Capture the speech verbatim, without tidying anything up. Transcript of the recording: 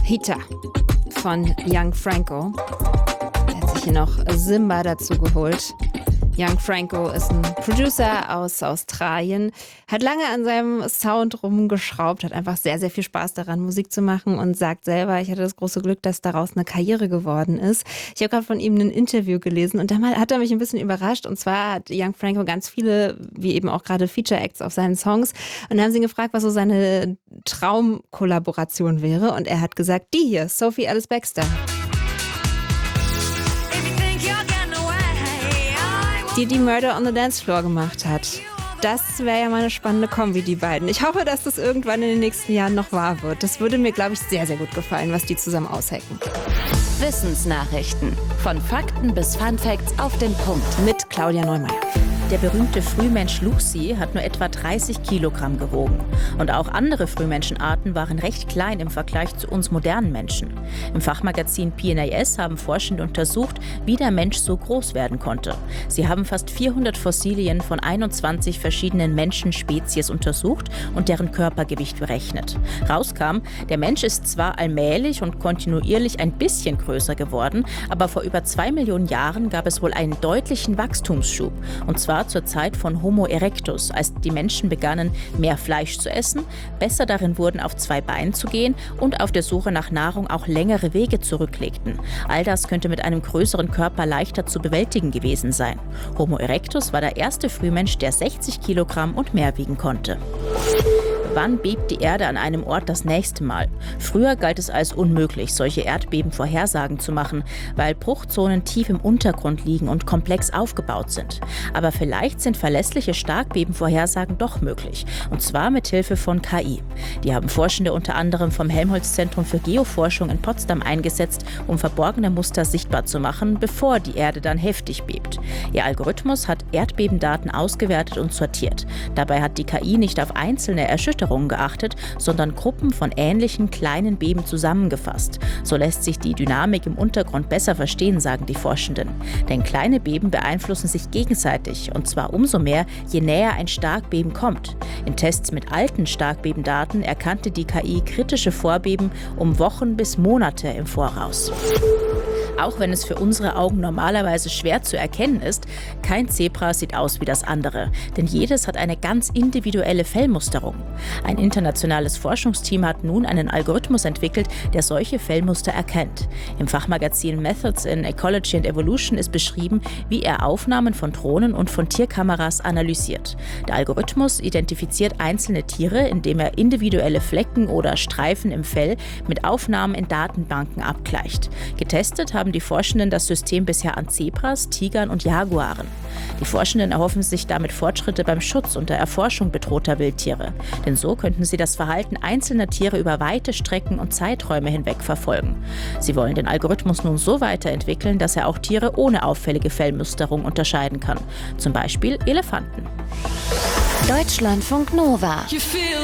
Peter von Young Franco. Er hat sich hier noch Simba dazu geholt. Young Franco ist ein Producer aus Australien, hat lange an seinem Sound rumgeschraubt, hat einfach sehr, sehr viel Spaß daran, Musik zu machen und sagt selber, ich hatte das große Glück, dass daraus eine Karriere geworden ist. Ich habe gerade von ihm ein Interview gelesen und da hat er mich ein bisschen überrascht. Und zwar hat Young Franco ganz viele, wie eben auch gerade Feature-Acts auf seinen Songs. Und da haben sie ihn gefragt, was so seine Traumkollaboration wäre. Und er hat gesagt, die hier, Sophie Ellis-Bextor. Die die Murder on the Dance Floor gemacht hat. Das wäre ja mal eine spannende Kombi, die beiden. Ich hoffe, dass das irgendwann in den nächsten Jahren noch wahr wird. Das würde mir, glaube ich, sehr, sehr gut gefallen, was die zusammen aushacken. Wissensnachrichten. Von Fakten bis Funfacts auf den Punkt. Mit Claudia Neumeier. Der berühmte Frühmensch Lucy hat nur etwa dreißig Kilogramm gewogen. Und auch andere Frühmenschenarten waren recht klein im Vergleich zu uns modernen Menschen. Im Fachmagazin P N A S haben Forschende untersucht, wie der Mensch so groß werden konnte. Sie haben fast vierhundert Fossilien von einundzwanzig verschiedenen Menschenspezies untersucht und deren Körpergewicht berechnet. Rauskam, der Mensch ist zwar allmählich und kontinuierlich ein bisschen größer geworden, aber vor über zwei Millionen Jahren gab es wohl einen deutlichen Wachstumsschub. Und zwar zur Zeit von Homo erectus, als die Menschen begannen, mehr Fleisch zu essen, besser darin wurden, auf zwei Beinen zu gehen und auf der Suche nach Nahrung auch längere Wege zurücklegten. All das könnte mit einem größeren Körper leichter zu bewältigen gewesen sein. Homo erectus war der erste Frühmensch, der sechzig Kilogramm und mehr wiegen konnte. Wann bebt die Erde an einem Ort das nächste Mal? Früher galt es als unmöglich, solche Erdbebenvorhersagen zu machen, weil Bruchzonen tief im Untergrund liegen und komplex aufgebaut sind. Aber vielleicht sind verlässliche Starkbebenvorhersagen doch möglich. Und zwar mit Hilfe von K I. Die haben Forschende unter anderem vom Helmholtz-Zentrum für Geoforschung in Potsdam eingesetzt, um verborgene Muster sichtbar zu machen, bevor die Erde dann heftig bebt. Ihr Algorithmus hat Erdbebendaten ausgewertet und sortiert. Dabei hat die K I nicht auf einzelne Erschütterungen geachtet, sondern Gruppen von ähnlichen kleinen Beben zusammengefasst. So lässt sich die Dynamik im Untergrund besser verstehen, sagen die Forschenden. Denn kleine Beben beeinflussen sich gegenseitig, und zwar umso mehr, je näher ein Starkbeben kommt. In Tests mit alten Starkbebendaten erkannte die K I kritische Vorbeben um Wochen bis Monate im Voraus. Auch wenn es für unsere Augen normalerweise schwer zu erkennen ist, kein Zebra sieht aus wie das andere. Denn jedes hat eine ganz individuelle Fellmusterung. Ein internationales Forschungsteam hat nun einen Algorithmus entwickelt, der solche Fellmuster erkennt. Im Fachmagazin Methods in Ecology and Evolution ist beschrieben, wie er Aufnahmen von Drohnen und von Tierkameras analysiert. Der Algorithmus identifiziert einzelne Tiere, indem er individuelle Flecken oder Streifen im Fell mit Aufnahmen in Datenbanken abgleicht. Getestet haben die Forschenden das System bisher an Zebras, Tigern und Jaguaren. Die Forschenden erhoffen sich damit Fortschritte beim Schutz und der Erforschung bedrohter Wildtiere. Denn so könnten sie das Verhalten einzelner Tiere über weite Strecken und Zeiträume hinweg verfolgen. Sie wollen den Algorithmus nun so weiterentwickeln, dass er auch Tiere ohne auffällige Fellmusterung unterscheiden kann. Zum Beispiel Elefanten. Deutschlandfunk Nova.